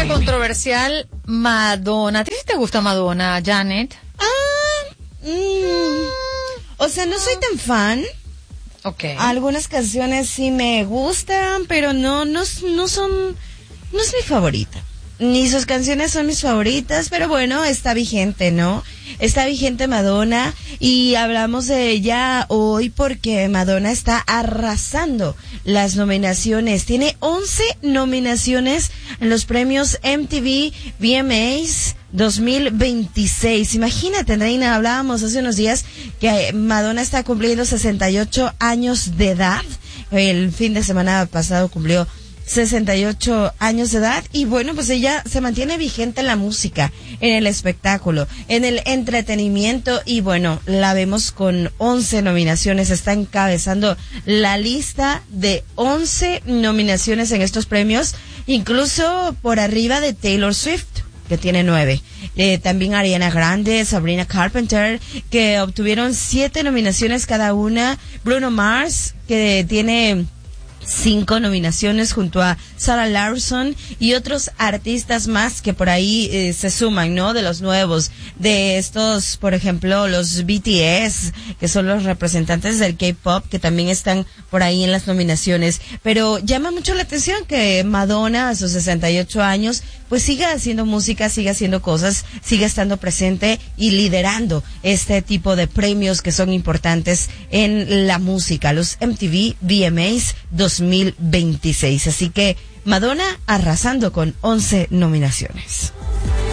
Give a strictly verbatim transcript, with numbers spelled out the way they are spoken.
Tema controversial, Madonna. ¿A ti sí te gusta Madonna, Janet? Ah, mm, o sea, no soy tan fan. Okay. Algunas canciones sí me gustan, pero no, no, no son, no es mi favorita. Ni sus canciones son mis favoritas, pero bueno, está vigente, ¿no? Está vigente Madonna y hablamos de ella hoy porque Madonna está arrasando las nominaciones. Tiene once nominaciones en los premios M T V V M As dos mil veintiséis. Imagínate, Reina, hablábamos hace unos días que Madonna está cumpliendo sesenta y ocho años de edad. El fin de semana pasado cumplió sesenta y ocho años de edad y bueno, pues ella se mantiene vigente en la música, en el espectáculo, en el entretenimiento y bueno, la vemos con once nominaciones, está encabezando la lista de once nominaciones en estos premios, incluso por arriba de Taylor Swift, que tiene nueve. Eh, también Ariana Grande, Sabrina Carpenter, que obtuvieron siete nominaciones cada una, Bruno Mars, que tiene cinco nominaciones junto a Sarah Larsson y otros artistas más que por ahí eh, se suman, ¿no? De los nuevos, de estos, por ejemplo, los B T S, que son los representantes del K-pop, que también están por ahí en las nominaciones. Pero llama mucho la atención que Madonna, a sus sesenta y ocho años, pues siga haciendo música, siga haciendo cosas, siga estando presente y liderando este tipo de premios que son importantes en la música, los M T V V M As dos mil veintiséis. Así que Madonna arrasando con once nominaciones.